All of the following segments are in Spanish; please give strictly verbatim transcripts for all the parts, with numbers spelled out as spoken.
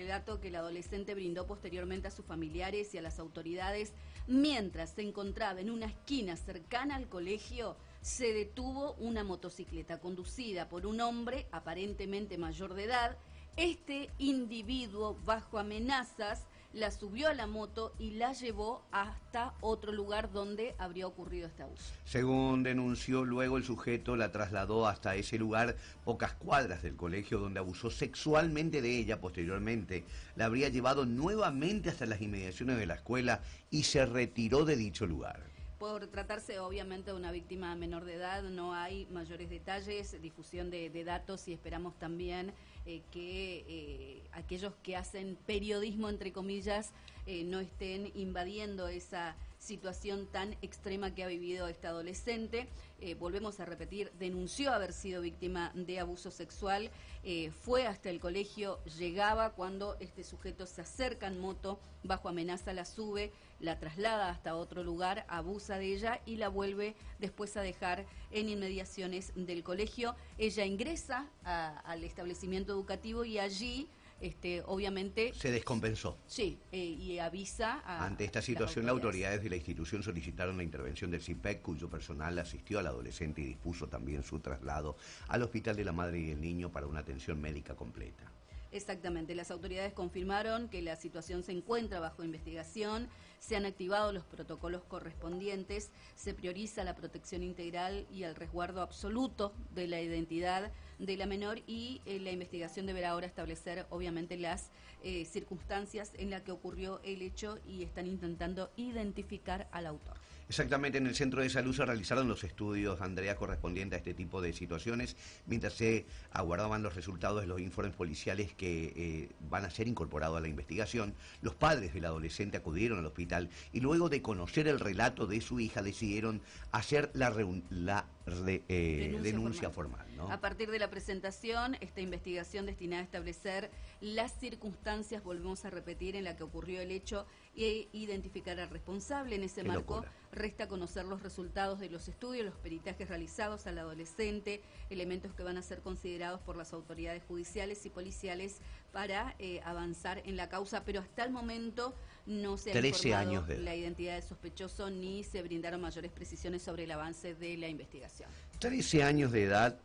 relato que el adolescente brindó posteriormente a sus familiares y a las autoridades, mientras se encontraba en una esquina cercana al colegio, se detuvo una motocicleta conducida por un hombre aparentemente mayor de edad. Este individuo, bajo amenazas, la subió a la moto y la llevó hasta otro lugar donde habría ocurrido este abuso. Según denunció, luego el sujeto la trasladó hasta ese lugar, pocas cuadras del colegio, donde abusó sexualmente de ella. Posteriormente la habría llevado nuevamente hasta las inmediaciones de la escuela y se retiró de dicho lugar. Por tratarse obviamente de una víctima menor de edad, no hay mayores detalles, difusión de, de datos, y esperamos también eh, que eh, aquellos que hacen periodismo, entre comillas, eh, no estén invadiendo esa situación tan extrema que ha vivido esta adolescente. Eh, volvemos a repetir, denunció haber sido víctima de abuso sexual, eh, fue hasta el colegio, llegaba cuando este sujeto se acerca en moto, bajo amenaza la sube, la traslada hasta otro lugar, abusa de ella y la vuelve después a dejar en inmediaciones del colegio. Ella ingresa a, al establecimiento educativo y allí Este, obviamente se descompensó. Sí, eh, y avisa a... Ante esta situación, las autoridades de la institución solicitaron la intervención del C I P E C, cuyo personal asistió al adolescente y dispuso también su traslado al Hospital de la Madre y el Niño para una atención médica completa. Exactamente, las autoridades confirmaron que la situación se encuentra bajo investigación, se han activado los protocolos correspondientes, se prioriza la protección integral y el resguardo absoluto de la identidad de la menor, y eh, la investigación deberá ahora establecer obviamente las eh, circunstancias en las que ocurrió el hecho, y están intentando identificar al autor. Exactamente, en el centro de salud se realizaron los estudios, Andrea, correspondientes a este tipo de situaciones, mientras se aguardaban los resultados de los informes policiales que eh, van a ser incorporados a la investigación. Los padres del adolescente acudieron al hospital y luego de conocer el relato de su hija decidieron hacer la, la re, eh, denuncia, denuncia formal, formal, ¿no? A partir de la presentación, esta investigación destinada a establecer las circunstancias, volvemos a repetir, en la que ocurrió el hecho e identificar al responsable. En ese Qué marco locura. Resta conocer los resultados de los estudios, los peritajes realizados al adolescente, elementos que van a ser considerados por las autoridades judiciales y policiales para eh, avanzar en la causa, pero hasta el momento no se ha informado años de... la identidad del sospechoso ni se brindaron mayores precisiones sobre el avance de la investigación. trece años de edad,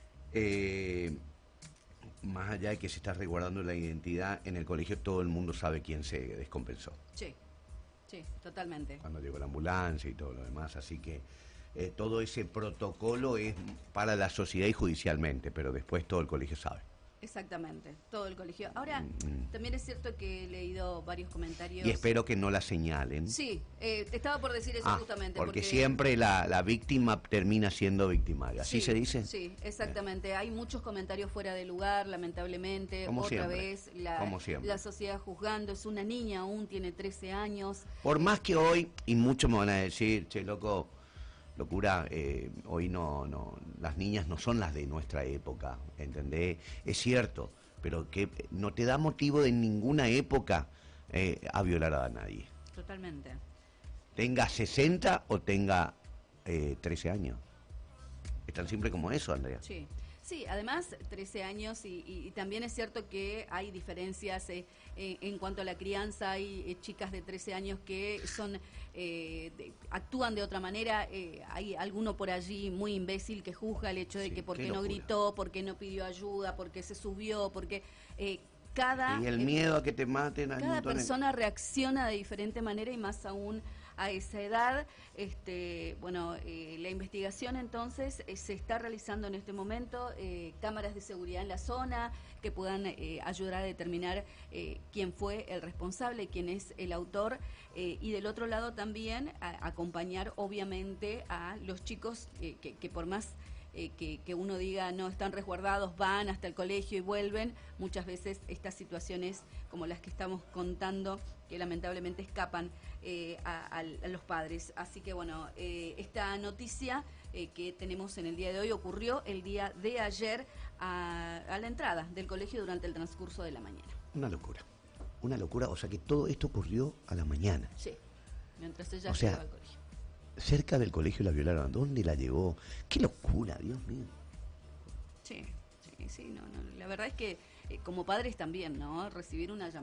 eh, más allá de que se está resguardando la identidad, en el colegio todo el mundo sabe quién se descompensó. Sí. Sí, totalmente. Cuando llegó la ambulancia y todo lo demás, así que eh, todo ese protocolo es para la sociedad y judicialmente, pero después todo el colegio sabe. Exactamente, todo el colegio. Ahora, mm. también es cierto que he leído varios comentarios. Y espero que no la señalen. Sí, eh, te estaba por decir eso ah, justamente. Porque, porque siempre la, la víctima termina siendo victimaria, ¿así sí, se dice? Sí, exactamente. Eh. Hay muchos comentarios fuera de lugar, lamentablemente. Como Otra siempre. vez la, Como siempre. la sociedad juzgando. Es una niña aún, tiene trece años. Por más que hoy, y muchos me van a decir, che, loco, locura, eh, hoy no, no, las niñas no son las de nuestra época, ¿entendés? Es cierto, pero que no te da motivo de ninguna época eh, a violar a nadie. Totalmente. Tenga sesenta o tenga eh, trece años. Es tan simple como eso, Andrea. Sí. Sí, además trece años y, y, y también es cierto que hay diferencias eh, eh, en cuanto a la crianza. Hay eh, chicas de trece años que son eh, de, actúan de otra manera. Eh, hay alguno por allí muy imbécil que juzga el hecho de sí, que por qué no gritó, por qué no pidió ayuda, por qué se subió, porque eh, cada... Y el miedo a que te maten. Cada persona reacciona de diferente manera, y más aún a esa edad. Este, bueno, eh, la investigación entonces eh, se está realizando en este momento, eh, cámaras de seguridad en la zona que puedan eh, ayudar a determinar eh, quién fue el responsable, quién es el autor, eh, y del otro lado también a, acompañar obviamente a los chicos eh, que, que por más Eh, que, que uno diga no están resguardados, van hasta el colegio y vuelven, muchas veces estas situaciones como las que estamos contando que lamentablemente escapan eh, a, a, a los padres. Así que bueno, eh, esta noticia eh, que tenemos en el día de hoy ocurrió el día de ayer a, a la entrada del colegio durante el transcurso de la mañana. Una locura, una locura, o sea que todo esto ocurrió a la mañana. Sí, mientras ella o sea, llegaba al colegio. Cerca del colegio la violaron. ¿Dónde la llevó? ¡Qué locura, Dios mío! Sí, sí. sí, no, no, la verdad es que eh, como padres también, ¿no? Recibir una llamada